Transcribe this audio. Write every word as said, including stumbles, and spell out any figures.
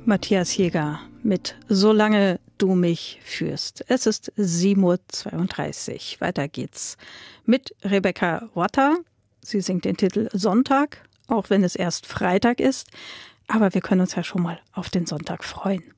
Matthias Jäger mit Solange du mich führst. Es ist sieben Uhr zweiunddreißig. Weiter geht's mit Rebecca Watter. Sie singt den Titel Sonntag, auch wenn es erst Freitag ist. Aber wir können uns ja schon mal auf den Sonntag freuen.